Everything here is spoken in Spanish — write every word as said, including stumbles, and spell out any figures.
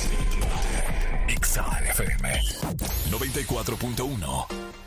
X A F M noventa y cuatro punto uno.